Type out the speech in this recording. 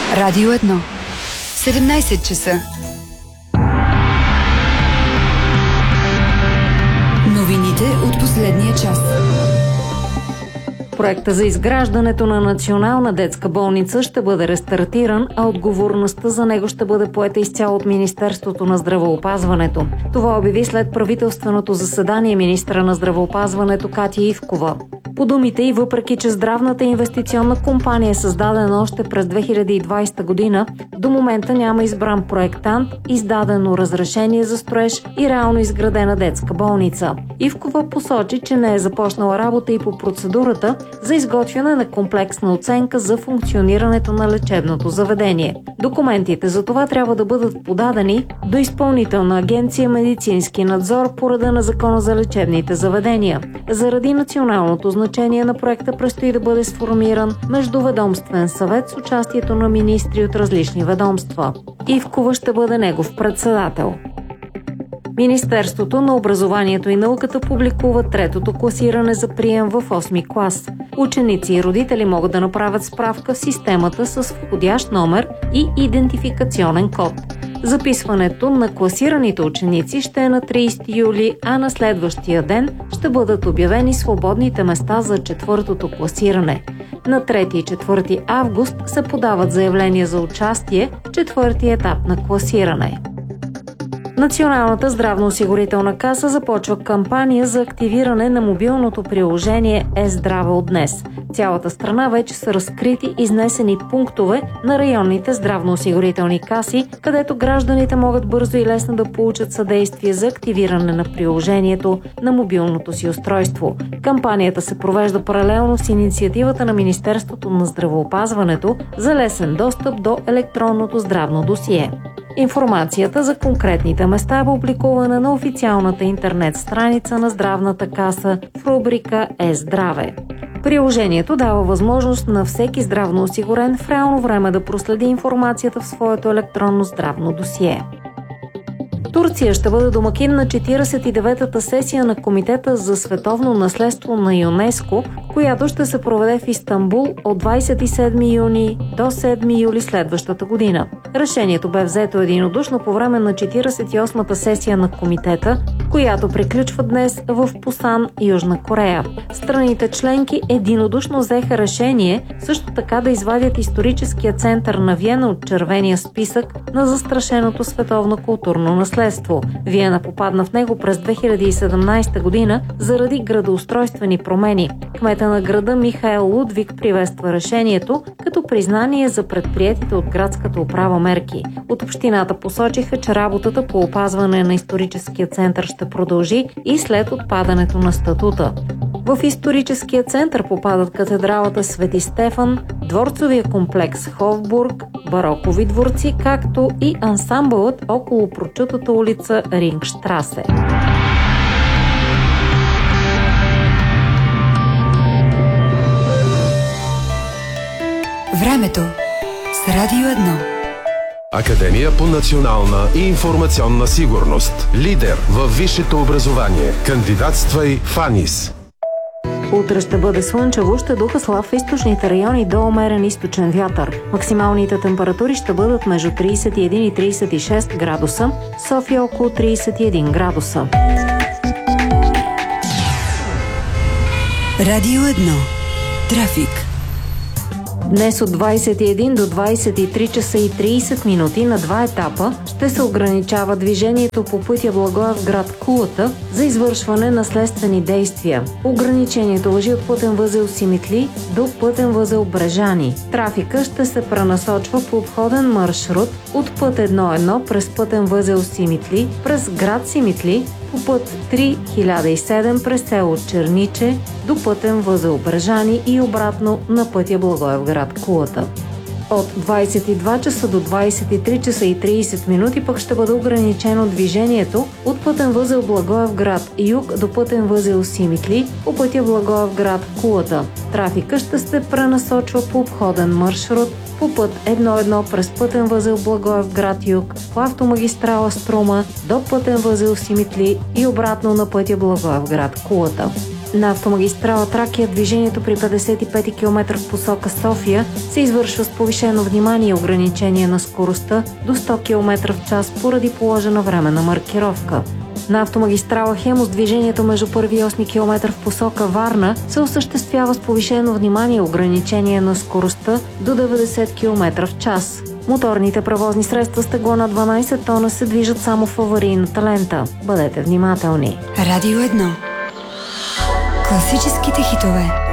Радио 1. 17 часа. Новините от последния час. Проектът за изграждането на Национална детска болница ще бъде рестартиран, а отговорността за него ще бъде поета изцяло от Министерството на здравеопазването. Това обяви след правителственото заседание министра на здравеопазването Катя Ивкова. По думите й, въпреки че здравната инвестиционна компания е създадена още през 2020 година, до момента няма избран проектант, издадено разрешение за строеж и реално изградена детска болница. Ивкова посочи, че не е започнала работа и по процедурата за изготвяне на комплексна оценка за функционирането на лечебното заведение. Документите за това трябва да бъдат подадени до Изпълнителна агенция медицински надзор по реда на Закона за лечебните заведения. Заради националното значение на проекта предстои да бъде сформиран междуведомствен съвет с участието на министри от различни ведомства. Ивкова ще бъде негов председател. Министерството на образованието и науката публикува третото класиране за прием в 8 клас. Ученици и родители могат да направят справка в системата с входящ номер и идентификационен код. Записването на класираните ученици ще е на 30 юли, а на следващия ден ще бъдат обявени свободните места за четвъртото класиране. На 3 и 4 август се подават заявления за участие в четвъртия етап на класиране. Националната здравноосигурителна каса започва кампания за активиране на мобилното приложение Е-здраве от днес. Цялата страна вече са разкрити изнесени пунктове на районните здравноосигурителни каси, където гражданите могат бързо и лесно да получат съдействие за активиране на приложението на мобилното си устройство. Кампанията се провежда паралелно с инициативата на Министерството на здравеопазването за лесен достъп до електронното здравно досие. Информацията за конкретните места е публикувана на официалната интернет страница на Здравната каса в рубрика Е-здраве. Приложението дава възможност на всеки здравноосигурен в реално време да проследи информацията в своето електронно здравно досие. Турция ще бъде домакин на 49-та сесия на Комитета за световно наследство на ЮНЕСКО, която ще се проведе в Истанбул от 27 юни до 7 юли следващата година. Решението бе взето единодушно по време на 48-та сесия на комитета, която приключва днес в Пусан, Южна Корея. Страните членки единодушно взеха решение също така да извадят историческия център на Виена от червения списък на застрашеното световно културно наследство. Виена попадна в него през 2017 година заради градоустройствени промени. Кмета на града Михаел Лудвиг приветства решението като признание за предприетите от градската управа мерки. От общината посочиха, че работата по опазване на историческия център ще продължи и след отпадането на статута. В историческия център попадат катедралата Свети Стефан, дворцовия комплекс Хофбург, барокови дворци, както и ансамбълът около прочутата улица Рингштрасе. Времето с Радио 1. Академия по национална и информационна сигурност. Лидер във висшето образование. Кандидатствай в АНИС. Утре ще бъде слънчево, ще духа слаб в източните райони до умерен източен вятър. Максималните температури ще бъдат между 31 и 36 градуса, София около 31 градуса. Радио 1. Трафик. Днес от 21 до 23 часа и 30 минути на два етапа ще се ограничава движението по пътя Благоевград – Кулата за извършване на следствени действия. Ограничението важи от пътен възел Симитли до пътен възел Брежани. Трафика ще се пренасочва по обходен маршрут от път 1.1 през пътен възел Симитли, през град Симитли, по път 3007 през село Черниче до пътен възел Брежани и обратно на пътя Благоевград – Кулата. От 22 часа до 23 часа и 30 минути пък ще бъде ограничено движението от пътен възел Благоевград юг до пътен възел Симитли по пътя Благоевград – Кулата. Трафика ще се пренасочва по обходен маршрут по път 1.1 през пътен възел Благоевград юг, по автомагистрала Струма до пътен възел Симитли и обратно на пътя Благоевград – Кулата. На автомагистрала Тракия движението при 55 км в посока София се извършва с повишено внимание и ограничение на скоростта до 100 км в час поради положена временна маркировка. На автомагистрала Хемус движението между 1 и 8 км в посока Варна се осъществява с повишено внимание и ограничение на скоростта до 90 км в час. Моторните превозни средства с тегло на 12 тона се движат само в аварийната лента. Бъдете внимателни. Радио 1. Класическите хитове.